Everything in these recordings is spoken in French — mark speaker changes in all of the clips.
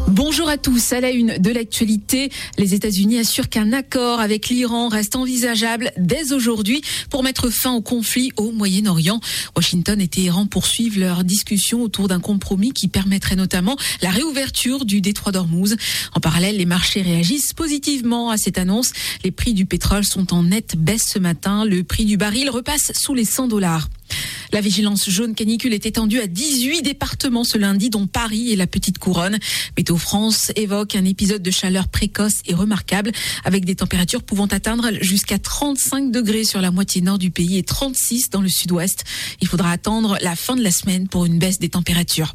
Speaker 1: Bonjour à tous. À la une de l'actualité, les États-Unis assurent qu'un accord avec l'Iran reste envisageable dès aujourd'hui pour mettre fin au conflit au Moyen-Orient. Washington et Téhéran poursuivent leurs discussions autour d'un compromis qui permettrait notamment la réouverture du détroit d'Ormuz. En parallèle, les marchés réagissent positivement à cette annonce. Les prix du pétrole sont en nette baisse ce matin. Le prix du baril repasse sous les $100. La vigilance jaune canicule est étendue à 18 départements ce lundi, dont Paris et la Petite Couronne. Météo France évoque un épisode de chaleur précoce et remarquable, avec des températures pouvant atteindre jusqu'à 35 degrés sur la moitié nord du pays et 36 dans le sud-ouest. Il faudra attendre la fin de la semaine pour une baisse des températures.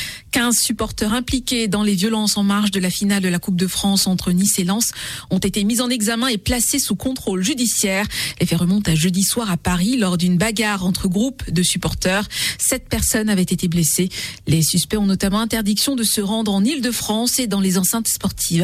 Speaker 1: 15 supporters impliqués dans les violences en marge de la finale de la Coupe de France entre Nice et Lens ont été mis en examen et placés sous contrôle judiciaire. Les faits remontent à jeudi soir à Paris lors d'une bagarre entre groupes de supporters. 7 personnes avaient été blessées. Les suspects ont notamment interdiction de se rendre en Île-de-France et dans les enceintes sportives.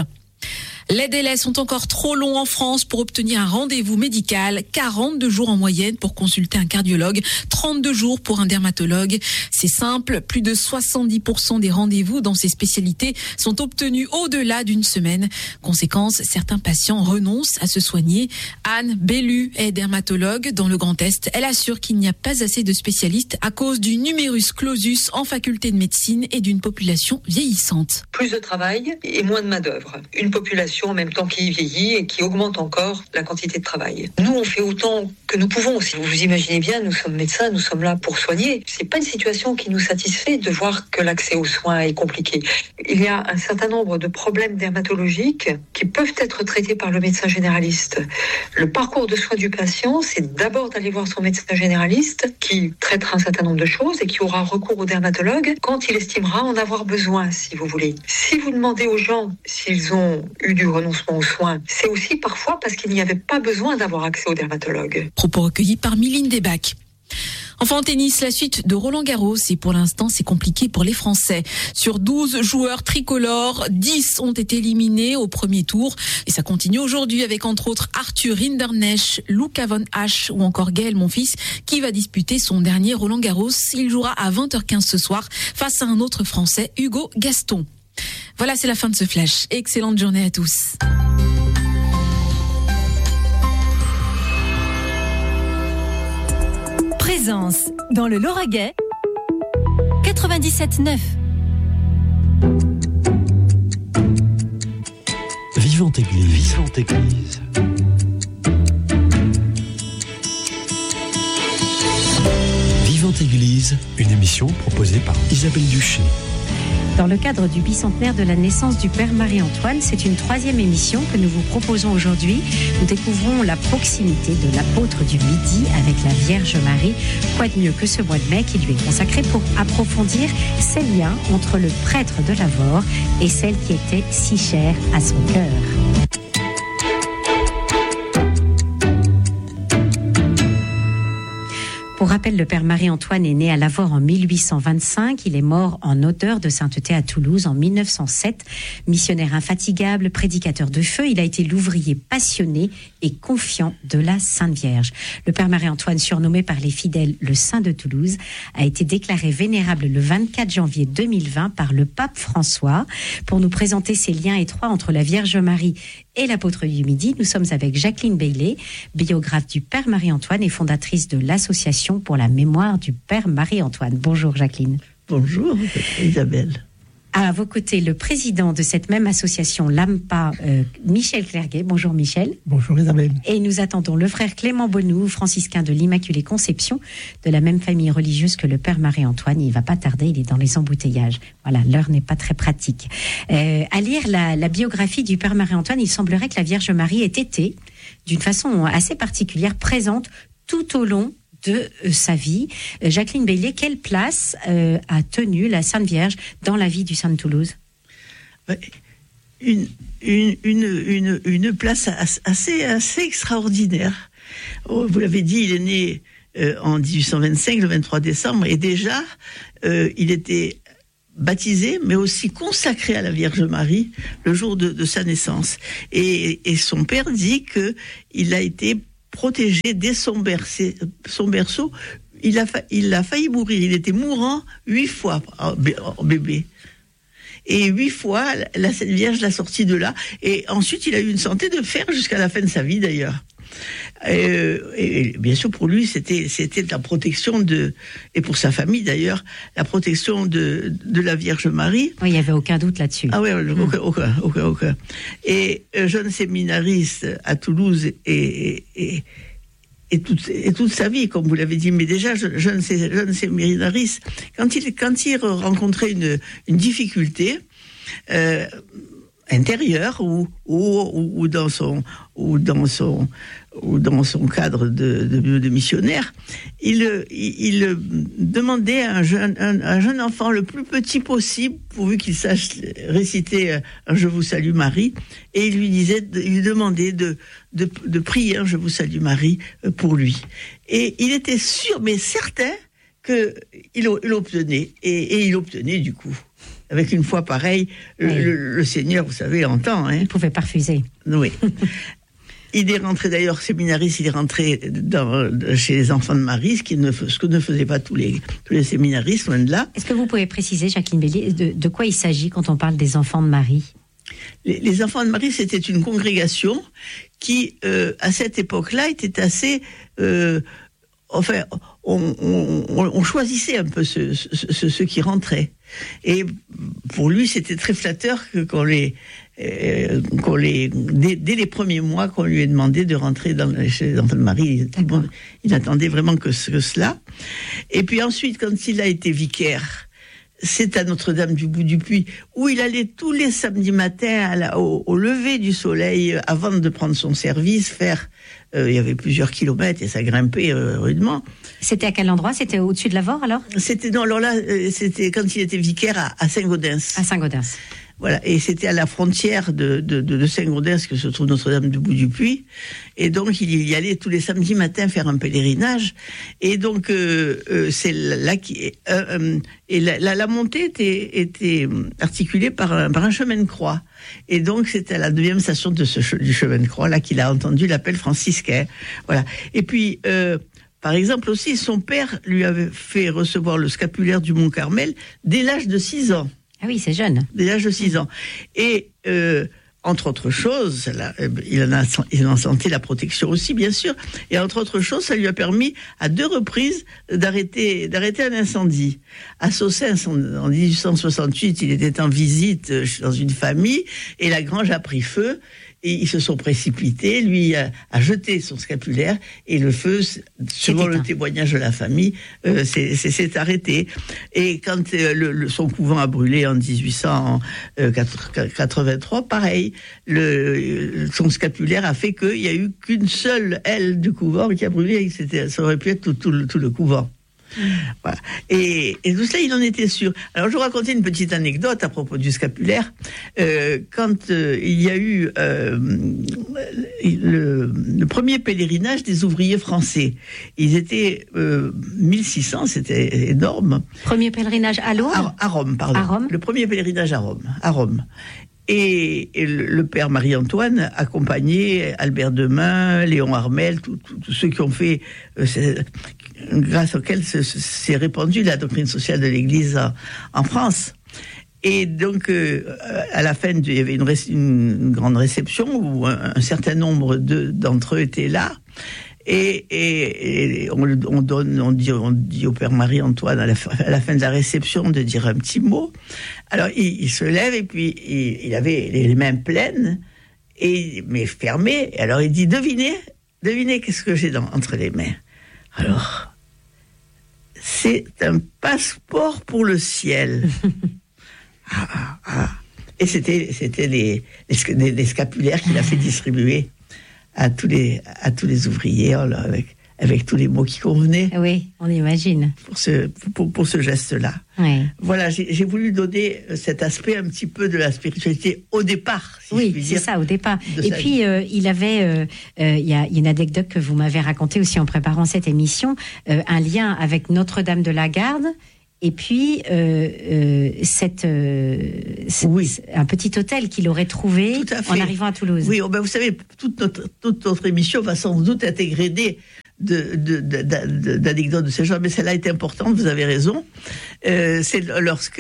Speaker 1: Les délais sont encore trop longs en France pour obtenir un rendez-vous médical. 42 jours en moyenne pour consulter un cardiologue, 32 jours pour un dermatologue. C'est simple, plus de 70% des rendez-vous dans ces spécialités sont obtenus au-delà d'une semaine. Conséquence, certains patients renoncent à se soigner. Anne Bellu est dermatologue dans le Grand Est. Elle assure qu'il n'y a pas assez de spécialistes à cause du numerus clausus en faculté de médecine et d'une population vieillissante.
Speaker 2: Plus de travail et moins de main-d'œuvre. Une population en même temps qui vieillit et qui augmente encore la quantité de travail. Nous, on fait autant que nous pouvons. Si vous vous imaginez bien, nous sommes médecins, nous sommes là pour soigner. C'est pas une situation qui nous satisfait de voir que l'accès aux soins est compliqué. Il y a un certain nombre de problèmes dermatologiques qui peuvent être traités par le médecin généraliste. Le parcours de soins du patient, c'est d'abord d'aller voir son médecin généraliste qui traitera un certain nombre de choses et qui aura recours au dermatologue quand il estimera en avoir besoin, si vous voulez. Si vous demandez aux gens s'ils ont eu du renoncement aux soins, c'est aussi parfois parce qu'il n'y avait pas besoin d'avoir accès au dermatologue.
Speaker 1: Propos recueillis par Mylène Debac. Enfin en tennis, la suite de Roland-Garros et pour l'instant c'est compliqué pour les Français. Sur 12 joueurs tricolores, 10 ont été éliminés au premier tour et ça continue aujourd'hui avec entre autres Arthur Rinderknecht, Luca von Hasch ou encore Gaël Monfils qui va disputer son dernier Roland-Garros. Il jouera à 20h15 ce soir face à un autre Français, Hugo Gaston. Voilà, c'est la fin de ce flash. Excellente journée à tous.
Speaker 3: Présence dans le Lauragais 97.9.
Speaker 4: Vivante Église. Vivante Église. Vivante Église, une émission proposée par Isabelle Duché.
Speaker 5: Dans le cadre du bicentenaire de la naissance du Père Marie-Antoine, c'est une 3e émission que nous vous proposons aujourd'hui. Nous découvrons la proximité de l'apôtre du Midi avec la Vierge Marie. Quoi de mieux que ce mois de mai qui lui est consacré pour approfondir ces liens entre le prêtre de Lavore et celle qui était si chère à son cœur. Pour rappel, le Père Marie-Antoine est né à Lavore en 1825. Il est mort en odeur de sainteté à Toulouse en 1907. Missionnaire infatigable, prédicateur de feu, il a été l'ouvrier passionné et confiant de la Sainte Vierge. Le Père Marie-Antoine, surnommé par les fidèles le Saint de Toulouse, a été déclaré vénérable le 24 janvier 2020 par le pape François. Pour nous présenter ces liens étroits entre la Vierge Marie et l'apôtre du Midi, nous sommes avec Jacqueline Bailey, biographe du Père Marie-Antoine et fondatrice de l'association pour la mémoire du Père Marie-Antoine. Bonjour Jacqueline.
Speaker 6: Bonjour Isabelle.
Speaker 5: À vos côtés, le président de cette même association, l'AMPA, Michel Clerguet. Bonjour Michel.
Speaker 6: Bonjour Isabelle.
Speaker 5: Et nous attendons le frère Clément Bonou, franciscain de l'Immaculée Conception, de la même famille religieuse que le Père Marie-Antoine. Il ne va pas tarder, il est dans les embouteillages. Voilà, l'heure n'est pas très pratique. À lire la biographie du Père Marie-Antoine, il semblerait que la Vierge Marie ait été, d'une façon assez particulière, présente tout au long de sa vie. Jacqueline Bailey, quelle place a tenu la Sainte Vierge dans la vie du Saint de Toulouse ?
Speaker 6: Une place assez extraordinaire. Vous l'avez dit, il est né en 1825, le 23 décembre, et déjà, il était baptisé, mais aussi consacré à la Vierge Marie le jour de sa naissance. Et son père dit qu'il a été protégé dès son berceau. Il a failli mourir. Il était mourant 8 fois, bébé. Et 8 fois, la Sainte Vierge l'a sorti de là. Et ensuite, il a eu une santé de fer jusqu'à la fin de sa vie, d'ailleurs. Et bien sûr, pour lui, c'était la protection et pour sa famille d'ailleurs, la protection de la Vierge Marie.
Speaker 5: Oui, il n'y avait aucun doute là-dessus.
Speaker 6: Ah oui, aucun. Et jeune séminariste à Toulouse et toute sa vie, comme vous l'avez dit, mais déjà jeune séminariste, quand il rencontrait une difficulté intérieur ou dans son cadre de missionnaire, il demandait à un jeune enfant le plus petit possible, pourvu qu'il sache réciter un Je vous salue Marie, et il lui demandait de prier un Je vous salue Marie pour lui. Et il était sûr, mais certain, qu'il obtenait, et il obtenait du coup. Avec une foi pareille, le Seigneur, vous savez, entend. Hein.
Speaker 5: Il pouvait pas refuser.
Speaker 6: Oui. Il est rentré d'ailleurs séminariste, il est rentré chez les enfants de Marie, ce que ne faisaient pas tous les séminaristes, loin de là.
Speaker 5: Est-ce que vous pouvez préciser, Jacqueline Bélier, de quoi il s'agit quand on parle des enfants de Marie ?
Speaker 6: Les enfants de Marie, c'était une congrégation qui, à cette époque-là, était assez... Enfin, on choisissait un peu ceux qui rentraient. Et pour lui, c'était très flatteur dès les premiers mois qu'on lui ait demandé de rentrer chez les enfants de Marie. Il attendait vraiment que cela. Et puis ensuite, quand il a été vicaire, c'est à Notre-Dame du Bout du Puy, où il allait tous les samedis matins au lever du soleil, avant de prendre son service, faire... il y avait plusieurs kilomètres et ça grimpait rudement.
Speaker 5: C'était à quel endroit ? C'était au-dessus de l'Avor, alors ?
Speaker 6: C'était c'était quand il était vicaire à Saint-Gaudens.
Speaker 5: À Saint-Gaudens.
Speaker 6: Voilà, et c'était à la frontière de Saint-Gaudens que se trouve Notre-Dame du Bout du Puy. Et donc, il y allait tous les samedis matins faire un pèlerinage. Et donc, c'est là la montée était articulée par un chemin de croix. Et donc, c'était à la 2e station du chemin de croix, là, qu'il a entendu l'appel franciscain. Voilà. Et puis, par exemple aussi, son père lui avait fait recevoir le scapulaire du Mont Carmel dès l'âge de 6 ans.
Speaker 5: Ah oui, c'est jeune.
Speaker 6: Dès l'âge de 6 ans. Et, entre autres choses, il en a senti la protection aussi, bien sûr. Et entre autres choses, ça lui a permis, à 2 reprises, d'arrêter un incendie. À Saussens, en 1868, il était en visite dans une famille, et la grange a pris feu. Et ils se sont précipités, lui a jeté son scapulaire, et le feu, selon le témoignage de la famille, s'est arrêté. Et quand son couvent a brûlé en 1883, pareil, son scapulaire a fait qu'il n'y a eu qu'une seule aile du couvent qui a brûlé, ça aurait pu être tout le couvent. Voilà. Et tout cela, il en était sûr. Alors, je vous racontais une petite anecdote à propos du scapulaire. Quand il y a eu le premier pèlerinage des ouvriers français, ils étaient 1600, c'était énorme.
Speaker 5: Premier pèlerinage à Lourdes ?
Speaker 6: À Rome, pardon.
Speaker 5: À Rome.
Speaker 6: Le premier pèlerinage à Rome. Et le père Marie-Antoine accompagnait Albert Demain, Léon Harmel, tous ceux qui ont fait, grâce auxquels s'est répandue la doctrine sociale de l'Église en France. Et donc, à la fin, il y avait une grande réception où un certain nombre d'entre eux étaient là. Et on dit au père Marie-Antoine à la fin de la réception de dire un petit mot. Alors il se lève et puis il avait les mains pleines mais fermées. Et alors il dit devinez qu'est-ce que j'ai entre les mains. Alors c'est un passeport pour le ciel. Et c'était les scapulaires qu'il a fait distribuer à tous les ouvriers, avec tous les mots qui convenaient.
Speaker 5: Oui, on imagine.
Speaker 6: Pour ce geste-là.
Speaker 5: Oui.
Speaker 6: Voilà, j'ai voulu donner cet aspect un petit peu de la spiritualité au départ, si je puis dire.
Speaker 5: Oui, c'est ça, au départ. Et puis, il avait, il y a une anecdote que vous m'avez racontée aussi en préparant cette émission, un lien avec Notre-Dame de la Garde. Et puis, un petit hôtel qu'il aurait trouvé en arrivant à Toulouse.
Speaker 6: Oui, vous savez, toute notre émission va sans doute intégrer d'anecdotes de ces gens, mais celle-là est importante, vous avez raison. C'est lorsque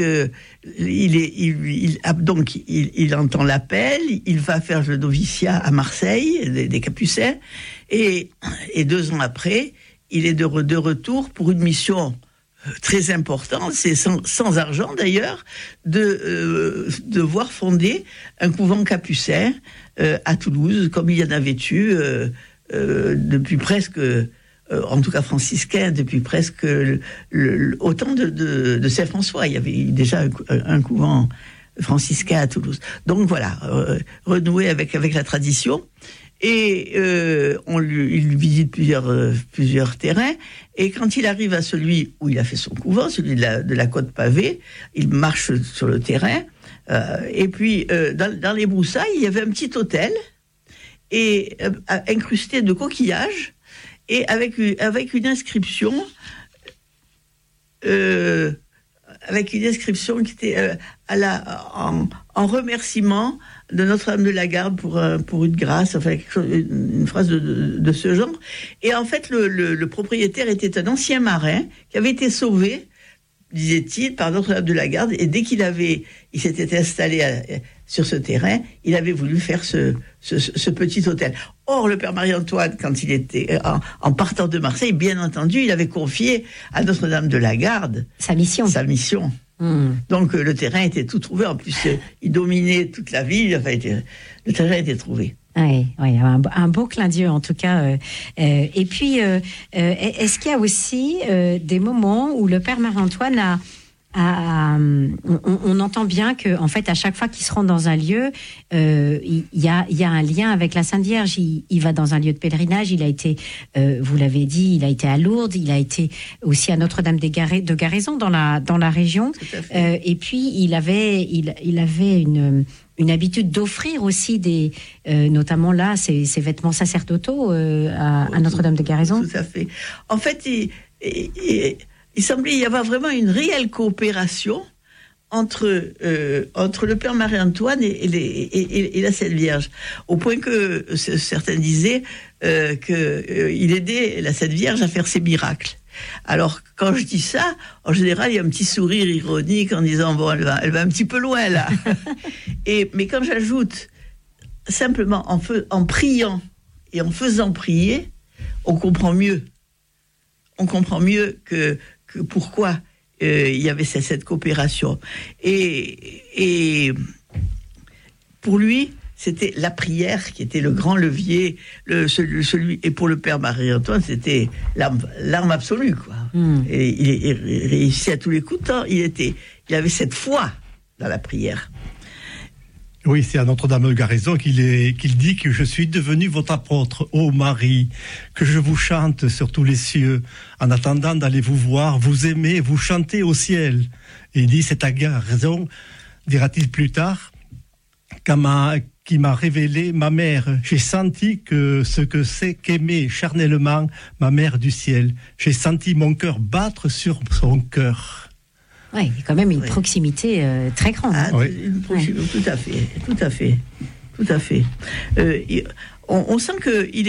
Speaker 6: il entend l'appel, il va faire le noviciat à Marseille, des Capucins, et 2 ans après, il est de retour pour une mission très importante, c'est sans argent d'ailleurs, de voir fonder un couvent capucin à Toulouse, comme il y en avait eu depuis presque, en tout cas franciscain, depuis presque au temps de Saint-François. Il y avait déjà un couvent franciscain à Toulouse. Donc voilà, renouer avec la tradition. Et il visite plusieurs terrains. Et quand il arrive à celui où il a fait son couvent, celui de la Côte Pavée, il marche sur le terrain. Et puis, dans les broussailles, il y avait un petit hôtel et incrusté de coquillages et avec une inscription. Avec une inscription qui était en remerciement de Notre-Dame de la Garde pour une grâce, enfin une phrase de ce genre. Et en fait, le propriétaire était un ancien marin qui avait été sauvé, disait-il, par Notre-Dame de la Garde. Et dès il s'était installé sur ce terrain, il avait voulu faire ce petit hôtel. Or, le père Marie-Antoine, quand il était en partant de Marseille, bien entendu, il avait confié à Notre-Dame de la Garde
Speaker 5: sa mission.
Speaker 6: Donc le terrain était tout trouvé. En plus, il dominait toute la ville. Enfin, le terrain était trouvé.
Speaker 5: Oui, un beau clin d'yeux en tout cas. Et puis, est-ce qu'il y a aussi des moments où le père Marie-Antoine on entend bien que, en fait, à chaque fois qu'il se rend dans un lieu, il y a un lien avec la Sainte Vierge. Il va dans un lieu de pèlerinage. Il a été, vous l'avez dit, il a été à Lourdes. Il a été aussi à Notre-Dame de Garaison dans la région. Et puis il avait une habitude d'offrir aussi notamment là, ses vêtements sacerdotaux à Notre-Dame de Garaison.
Speaker 6: Tout à fait. En fait, il semblait y avoir vraiment une réelle coopération entre le père Marie-Antoine et la Sainte Vierge, au point que certains disaient qu'il aidait la Sainte Vierge à faire ses miracles. Alors, quand je dis ça, en général, il y a un petit sourire ironique en disant bon, elle va un petit peu loin là. Mais quand j'ajoute simplement en priant et en faisant prier, on comprend mieux. On comprend mieux que pourquoi il y avait cette coopération. Et pour lui, c'était la prière qui était le grand levier, et pour le père Marie-Antoine, c'était l'arme absolue, quoi. Et il réussissait à tous les coups de temps. Il avait cette foi dans la prière.
Speaker 4: Oui, c'est à Notre-Dame de Garaison qu'il dit que je suis devenu votre apôtre, ô Marie, que je vous chante sur tous les cieux. En attendant d'aller vous voir, vous aimez, vous chantez au ciel. Et il dit, c'est à Garaison, dira-t-il plus tard, qui m'a révélé ma mère. J'ai senti ce que c'est qu'aimer charnellement ma mère du ciel. J'ai senti mon cœur battre sur son cœur.
Speaker 5: Oui, il y a quand même une proximité très grande.
Speaker 6: Tout à fait. On sent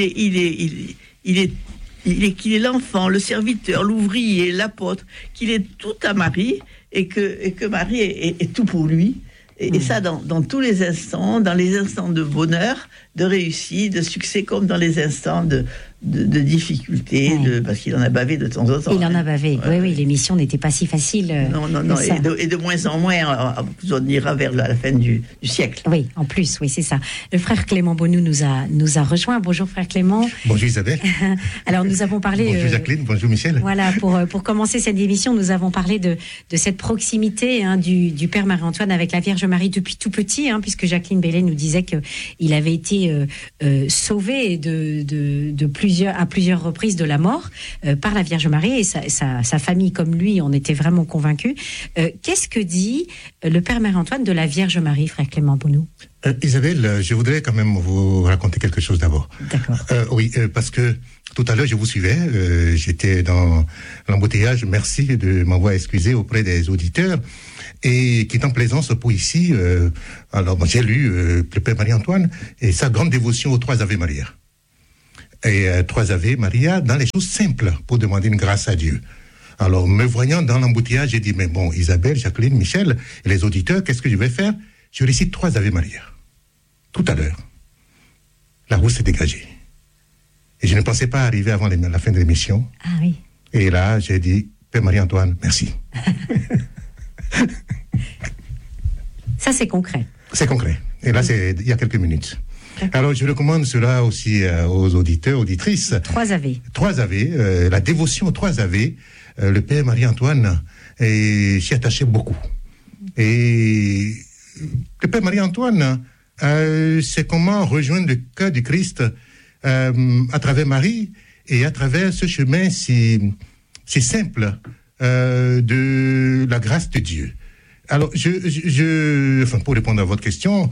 Speaker 6: qu'il est l'enfant, le serviteur, l'ouvrier, l'apôtre, qu'il est tout à Marie et que Marie est tout pour lui. Et ça, dans tous les instants, dans les instants de bonheur, de réussite, de succès, comme dans les instants de difficulté, parce qu'il en a bavé de temps en temps.
Speaker 5: Il en a bavé, oui, l'émission n'était pas si facile.
Speaker 6: Non, et de moins en moins, on ira vers la fin du siècle.
Speaker 5: Oui, en plus, oui, c'est ça. Le frère Clément Beaunou nous a rejoint. Bonjour frère Clément.
Speaker 7: Bonjour Isabelle.
Speaker 5: Alors nous avons parlé...
Speaker 7: Bonjour Jacqueline, bonjour Michel.
Speaker 5: Voilà, pour commencer cette émission, nous avons parlé de cette proximité du Père Marie-Antoine avec la Vierge Marie depuis tout petit, puisque Jacqueline Bellet nous disait qu'il avait été sauvé à plusieurs reprises de la mort par la Vierge Marie, et sa famille comme lui en était vraiment convaincus. Qu'est-ce que dit le Père Marie-Antoine de la Vierge Marie, frère Clément Beaunou?
Speaker 7: Isabelle, je voudrais quand même vous raconter quelque chose d'abord.
Speaker 5: D'accord.
Speaker 7: Oui, parce que tout à l'heure, je vous suivais, j'étais dans l'embouteillage, merci de m'avoir excusé auprès des auditeurs, et qui est en plaisance pour ici, alors j'ai lu le Père Marie-Antoine, et sa grande dévotion aux 3 Ave Maria. Et 3 Ave Maria dans les choses simples pour demander une grâce à Dieu. Alors, me voyant dans l'embouteillage, j'ai dit, mais bon, Isabelle, Jacqueline, Michel et les auditeurs, qu'est-ce que je vais faire? Je récite 3 Ave Maria. Tout à l'heure, la route s'est dégagée. Et je ne pensais pas arriver avant la fin de l'émission.
Speaker 5: Ah oui.
Speaker 7: Et là, j'ai dit, Père Marie-Antoine, merci.
Speaker 5: Ça, c'est concret.
Speaker 7: C'est concret. Et là, c'est il y a quelques minutes. Alors, je recommande cela aussi aux auditeurs, auditrices.
Speaker 5: 3 Ave.
Speaker 7: 3 Ave, la dévotion aux 3 Ave, le Père Marie-Antoine s'y attachait beaucoup. Et le Père Marie-Antoine, c'est comment rejoindre le cœur du Christ à travers Marie et à travers ce chemin si simple de la grâce de Dieu. Alors, pour répondre à votre question,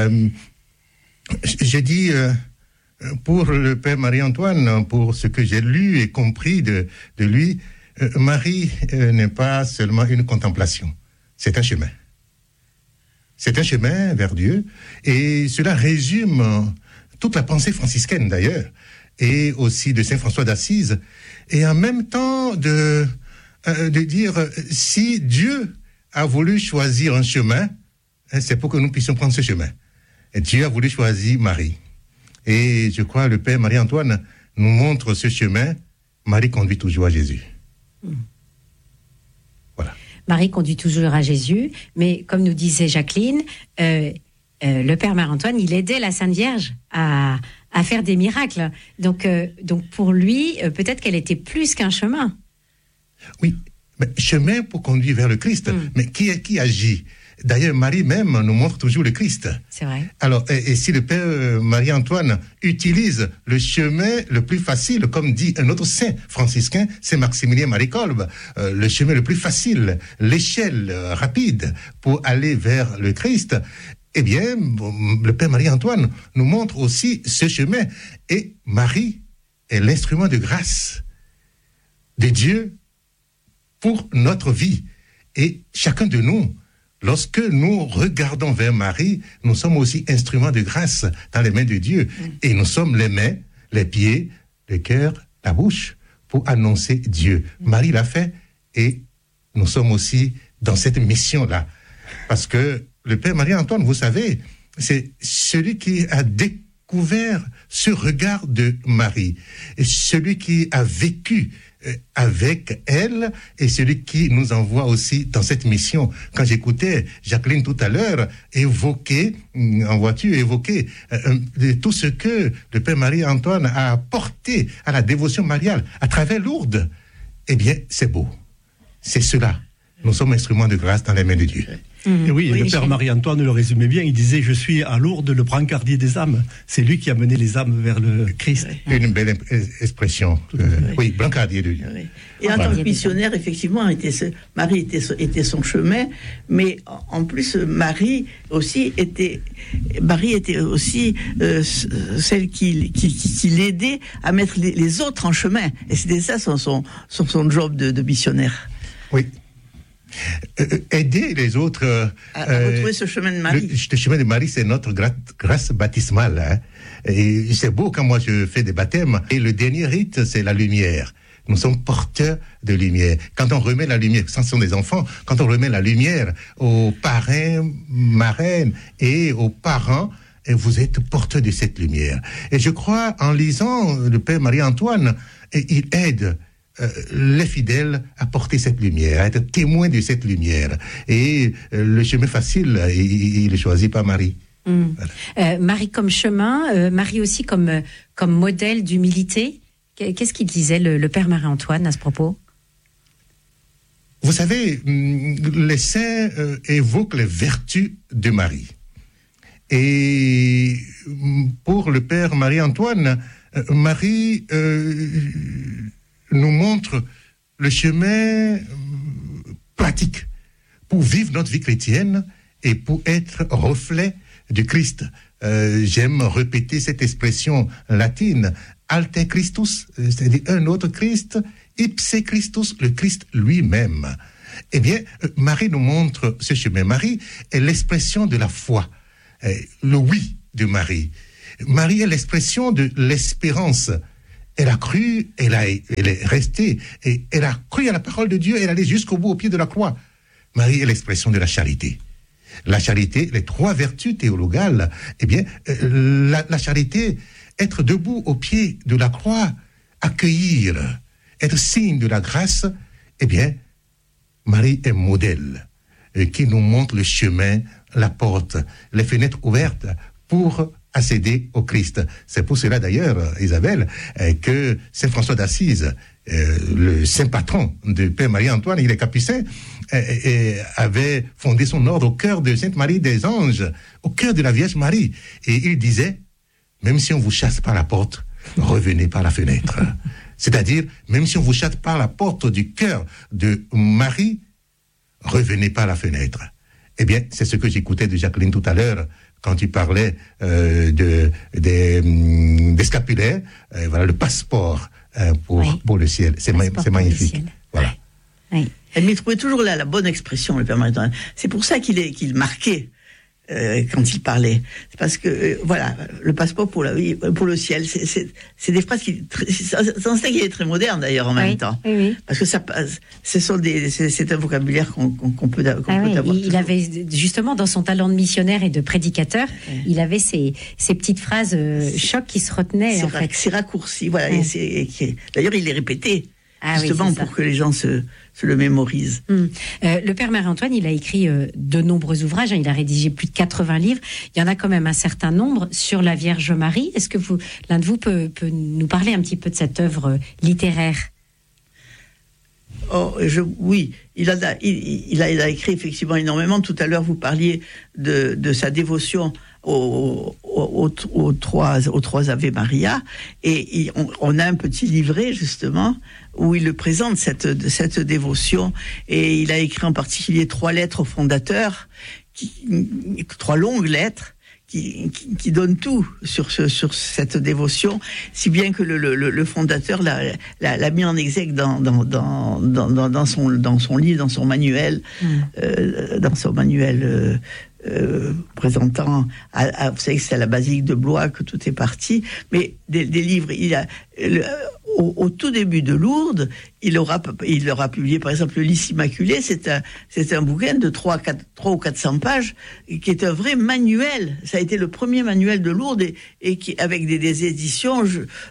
Speaker 7: j'ai dit, pour le Père Marie-Antoine, pour ce que j'ai lu et compris de lui, Marie n'est pas seulement une contemplation, c'est un chemin. C'est un chemin vers Dieu, et cela résume toute la pensée franciscaine d'ailleurs, et aussi de Saint François d'Assise, et en même temps de dire, si Dieu a voulu choisir un chemin, c'est pour que nous puissions prendre ce chemin. Et Dieu a voulu choisir Marie. Et je crois que le Père Marie-Antoine nous montre ce chemin. Marie conduit toujours à Jésus. Voilà.
Speaker 5: Marie conduit toujours à Jésus, mais comme nous disait Jacqueline, le Père Marie-Antoine, il aidait la Sainte Vierge à faire des miracles. Donc pour lui, peut-être qu'elle était plus qu'un chemin.
Speaker 7: Oui, mais chemin pour conduire vers le Christ. Mais qui agit? D'ailleurs, Marie même nous montre toujours le Christ.
Speaker 5: C'est vrai.
Speaker 7: Alors, et si le Père Marie-Antoine utilise le chemin le plus facile, comme dit un autre saint franciscain, c'est Maximilien Marie Kolbe, le chemin le plus facile, l'échelle rapide pour aller vers le Christ, eh bien, le Père Marie-Antoine nous montre aussi ce chemin. Et Marie est l'instrument de grâce de Dieu pour notre vie. Et chacun de nous, lorsque nous regardons vers Marie, nous sommes aussi instruments de grâce dans les mains de Dieu. Et nous sommes les mains, les pieds, le cœur, la bouche pour annoncer Dieu. Marie l'a fait et nous sommes aussi dans cette mission-là. Parce que le Père Marie-Antoine, vous savez, c'est celui qui a découvert ce regard de Marie. Et celui qui a vécu avec elle et celui qui nous envoie aussi dans cette mission. Quand j'écoutais Jacqueline tout à l'heure évoquer tout ce que le Père Marie-Antoine a apporté à la dévotion mariale à travers Lourdes, eh bien c'est beau, c'est cela. Nous sommes instruments de grâce dans les mains de Dieu.
Speaker 4: Et oui, le Père Marie-Antoine le résumait bien, il disait « Je suis à Lourdes le brancardier des âmes ». C'est lui qui a mené les âmes vers le Christ.
Speaker 7: Une belle expression. Oui, brancardier de Dieu.
Speaker 6: Et en tant que missionnaire, effectivement, Marie était son chemin, mais en plus, Marie était aussi celle qui l'aidait à mettre les autres en chemin. Et c'était ça son job de missionnaire.
Speaker 7: Oui. Aider les autres
Speaker 6: à retrouver ce chemin de Marie.
Speaker 7: Le chemin de Marie, c'est notre grâce baptismale. Hein. Et c'est beau quand moi je fais des baptêmes. Et le dernier rite, c'est la lumière. Nous sommes porteurs de lumière. Quand on remet la lumière, ce sont des enfants, quand on remet la lumière aux parrains, marraines et aux parents, et vous êtes porteurs de cette lumière. Et je crois, en lisant le Père Marie-Antoine, il aide les fidèles à porter cette lumière, à être témoins de cette lumière. Et le chemin facile, il est choisi par Marie.
Speaker 5: Voilà. Marie comme chemin, Marie aussi comme modèle d'humilité. Qu'est-ce qu'il disait le Père Marie-Antoine à ce propos?
Speaker 7: Vous savez, les saints évoquent les vertus de Marie. Et pour le Père Marie-Antoine, Marie nous montre le chemin pratique pour vivre notre vie chrétienne et pour être reflet du Christ. J'aime répéter cette expression latine, alter Christus, c'est-à-dire un autre Christ, ipse Christus, le Christ lui-même. Eh bien, Marie nous montre ce chemin. Marie est l'expression de la foi, le oui de Marie. Marie est l'expression de l'espérance elle a cru, elle est restée, et elle a cru à la parole de Dieu, elle allait jusqu'au bout, au pied de la croix. Marie est l'expression de la charité. La charité, les 3 vertus théologales, eh bien, la charité, être debout au pied de la croix, accueillir, être signe de la grâce, eh bien, Marie est modèle qui nous montre le chemin, la porte, les fenêtres ouvertes pour accéder au Christ. C'est pour cela d'ailleurs, Isabelle, que Saint François d'Assise, le saint patron de Père Marie-Antoine, il est capucin, avait fondé son ordre au cœur de Sainte Marie des Anges, au cœur de la Vierge Marie. Et il disait, même si on vous chasse par la porte, revenez par la fenêtre. C'est-à-dire, même si on vous chasse par la porte du cœur de Marie, revenez par la fenêtre. Eh bien, c'est ce que j'écoutais de Jacqueline tout à l'heure, quand il parlait des scapulaires, voilà, le passeport pour le ciel. C'est magnifique. Voilà.
Speaker 6: Oui. Elle m'y trouvait toujours là la bonne expression, le Père Marie-Antoine. C'est pour ça qu'il marquait quand il parlait. C'est parce que, voilà, le passeport pour le ciel, c'est des phrases c'est un style qui est très moderne d'ailleurs en même temps. Oui. Parce que c'est un vocabulaire qu'on peut avoir.
Speaker 5: Il avait, justement, dans son talent de missionnaire et de prédicateur, il avait ces petites phrases chocs qui se retenaient.
Speaker 6: C'est raccourci, voilà. D'ailleurs, il les répétait. Justement pour que les gens se le mémorisent.
Speaker 5: Le Père Marie-Antoine, il a écrit de nombreux ouvrages, il a rédigé plus de 80 livres. Il y en a quand même un certain nombre sur la Vierge Marie. Est-ce que l'un de vous peut nous parler un petit peu de cette œuvre littéraire ?
Speaker 6: Oui, il a écrit effectivement énormément. Tout à l'heure, vous parliez de sa dévotion aux 3 Ave Maria, et on a un petit livret justement où il le présente cette dévotion, et il a écrit en particulier 3 lettres au fondateur, 3 longues lettres qui donnent tout sur cette dévotion, si bien que le fondateur l'a mis en exergue dans son livre, dans son manuel, présentant, vous savez que c'est à la basilique de Blois que tout est parti, mais des livres, au tout début de Lourdes, il aura publié par exemple le Lys Immaculé, c'est un bouquin de 300 ou 400 pages, qui est un vrai manuel. Ça a été le premier manuel de Lourdes, et qui, avec des éditions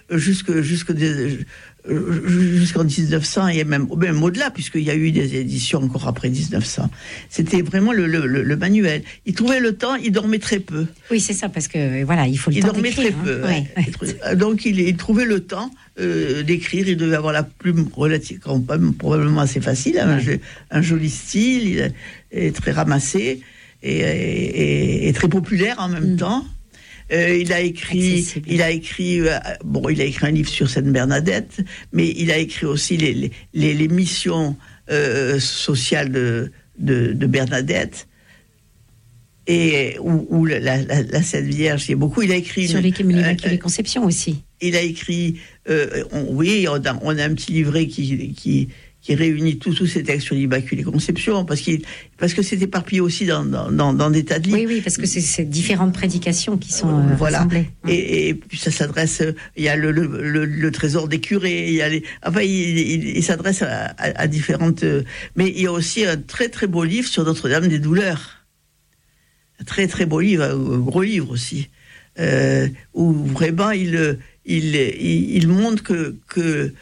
Speaker 6: jusqu'en 1900 et même au-delà, puisqu'il y a eu des éditions encore après 1900. C'était vraiment le manuel. Il trouvait le temps, il dormait très peu.
Speaker 5: Oui, c'est ça, parce que voilà, il faut le temps d'écrire.
Speaker 6: Il dormait très peu. Donc il trouvait le temps d'écrire. Il devait avoir la plume relative, probablement assez facile, un joli style, il est très ramassé et très populaire en même temps. Il a écrit un livre sur Sainte Bernadette, mais il a écrit aussi les missions sociales de Bernadette, et où la Sainte Vierge, il y a beaucoup. Il a écrit
Speaker 5: sur l'Immaculée Conception aussi.
Speaker 6: Il a écrit, on a un petit livret qui réunit tous ces textes sur l'Immaculée Conception, parce que c'est éparpillé aussi dans des tas de livres.
Speaker 5: Oui, parce que c'est ces différentes prédications qui sont rassemblées.
Speaker 6: Et puis ça s'adresse, il y a le trésor des curés, il s'adresse à différentes... mais il y a aussi un très très beau livre sur Notre-Dame des Douleurs. Un très très beau livre, un gros livre aussi, où vraiment il montre que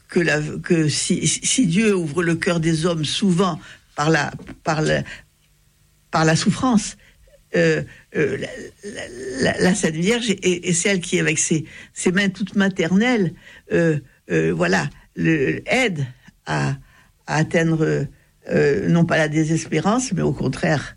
Speaker 6: si Dieu ouvre le cœur des hommes souvent par la souffrance, la Sainte Vierge est celle qui, avec ses mains toutes maternelles, aide à atteindre non pas la désespérance, mais au contraire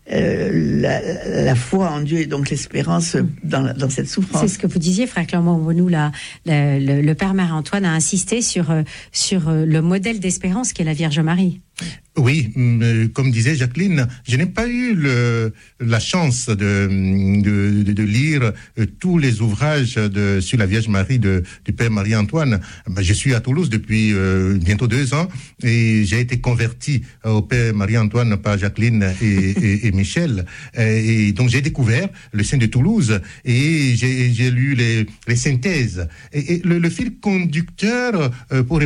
Speaker 6: la foi en Dieu, et donc l'espérance dans cette souffrance.
Speaker 5: C'est ce que vous disiez, frère Clermont-Aubenou, le Père Marie-Antoine a insisté sur le modèle d'espérance qu'est la Vierge Marie.
Speaker 7: Oui, comme disait Jacqueline, je n'ai pas eu la chance de lire tous les ouvrages sur la Vierge Marie du Père Marie-Antoine. Je suis à Toulouse depuis bientôt 2 ans et j'ai été converti au Père Marie-Antoine par Jacqueline et Michel. Et donc j'ai découvert le Saint de Toulouse et j'ai lu les synthèses. Et le fil conducteur pour